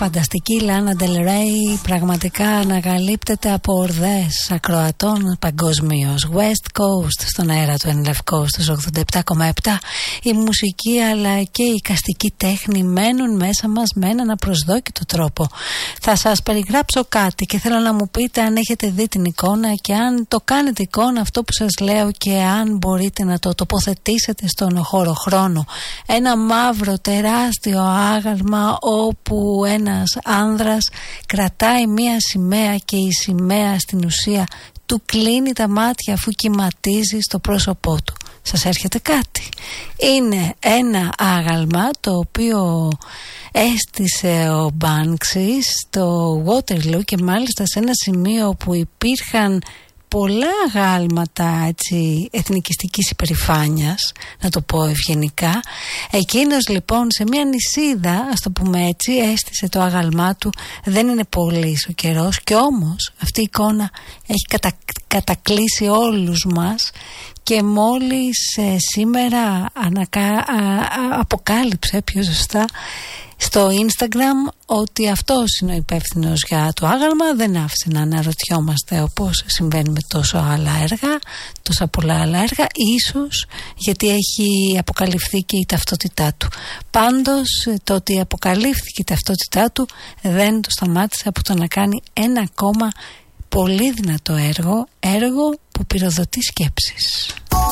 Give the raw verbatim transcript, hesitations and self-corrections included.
φανταστική Λάνα Ντελ Ρέι πραγματικά ανακαλύπτεται από ορδές ακροατών παγκοσμίως. West Coast στον αέρα του N L F Coast στους ογδόντα επτά κόμμα επτά. Η μουσική αλλά και η εικαστική τέχνη μένουν μέσα μας με έναν απροσδόκητο τρόπο. Θα σας περιγράψω κάτι και θέλω να μου πείτε αν έχετε δει την εικόνα και αν το κάνετε εικόνα αυτό που σας λέω και αν μπορείτε να το τοποθετήσετε στον χώρο χρόνο. Ένα μαύρο τεράστιο άγαλμα όπου ένας άνδρας κρατάει μία σημαία και η σημαία στην ουσία του κλείνει τα μάτια αφού κυματίζει στο πρόσωπό του. Σας έρχεται κάτι? Είναι ένα άγαλμα το οποίο έστησε ο Μπάνξι στο Waterloo και μάλιστα σε ένα σημείο που υπήρχαν πολλά αγάλματα έτσι, εθνικιστικής υπερηφάνειας, να το πω ευγενικά. Εκείνος λοιπόν σε μια νησίδα, ας το πούμε έτσι, έστησε το άγαλμά του. Δεν είναι πολύς ο καιρός και όμως αυτή η εικόνα έχει κατα, κατακλείσει όλους μας και μόλις ε, σήμερα ανακα, α, α, αποκάλυψε πιο σωστά στο Instagram ότι αυτός είναι ο υπεύθυνος για το άγαλμα. Δεν άφησε να αναρωτιόμαστε όπως συμβαίνει με τόσο άλλα έργα, τόσα πολλά άλλα έργα, ίσως γιατί έχει αποκαλυφθεί και η ταυτότητά του. Πάντως το ότι αποκαλύφθηκε η ταυτότητά του δεν το σταμάτησε από το να κάνει ένα ακόμα πολύ δυνατό έργο, έργο που πυροδοτεί σκέψεις.